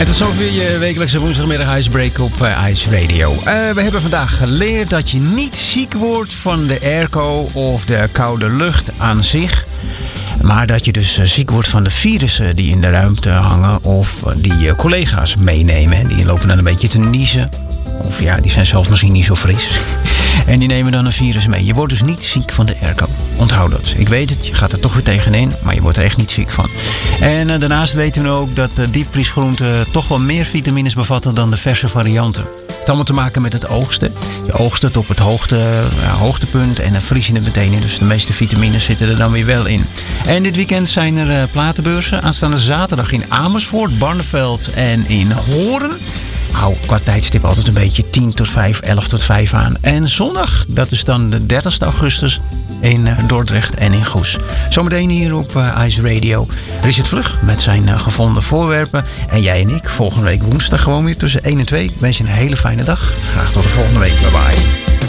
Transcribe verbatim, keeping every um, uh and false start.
En tot zover je wekelijkse woensdagmiddag Icebreak op uh, Ice Radio. Uh, we hebben vandaag geleerd dat je niet ziek wordt van de airco of de koude lucht aan zich. Maar dat je dus uh, ziek wordt van de virussen die in de ruimte hangen of uh, die je uh, collega's meenemen. Die lopen dan een beetje te niezen. Of ja, die zijn zelf misschien niet zo fris. En die nemen dan een virus mee. Je wordt dus niet ziek van de airco. Onthoud dat. Ik weet het, je gaat er toch weer tegenin, maar je wordt er echt niet ziek van. En uh, daarnaast weten we ook dat de diepvriesgroenten toch wel meer vitamines bevatten dan de verse varianten. Het heeft allemaal te maken met het oogsten. Je oogst het op het hoogte, uh, hoogtepunt en dan vries je het meteen in. Dus de meeste vitamines zitten er dan weer wel in. En dit weekend zijn er uh, platenbeurzen. Aanstaande zaterdag in Amersfoort, Barneveld en in Hoorn. Hou qua tijdstip altijd een beetje tien tot vijf, elf tot vijf aan. En zondag, dat is dan de dertigste augustus in uh, Dordrecht en in Goes. Zometeen hier op uh, Ice Radio. Richard Vlug met zijn uh, gevonden voorwerpen. En jij en ik volgende week woensdag gewoon weer tussen één en twee. Ik wens je een hele fijne dag. Graag tot de volgende week. Bye bye.